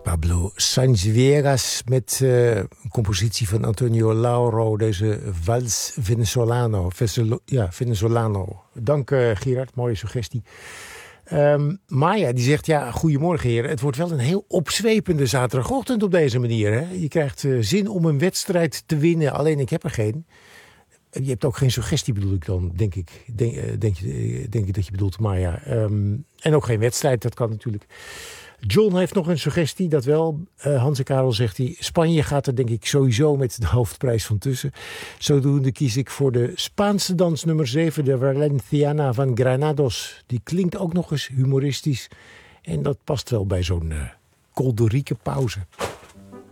Pablo Sanz met een compositie van Antonio Lauro, deze Vals Venezolano. Venezolano. Dank Gerard, mooie suggestie. Maya die zegt, ja, goedemorgen heren. Het wordt wel een heel opzwepende zaterdagochtend op deze manier. Hè? Je krijgt zin om een wedstrijd te winnen, alleen ik heb er geen. Je hebt ook geen suggestie, bedoel ik dan, denk ik. Denk ik dat je bedoelt, Maya. En ook geen wedstrijd, dat kan natuurlijk. John heeft nog een suggestie, dat wel. Hans en Karel zegt hij, Spanje gaat er denk ik sowieso met de hoofdprijs van tussen. Zodoende kies ik voor de Spaanse dans nummer 7, de Valenciana van Granados. Die klinkt ook nog eens humoristisch. En dat past wel bij zo'n kolderieke pauze.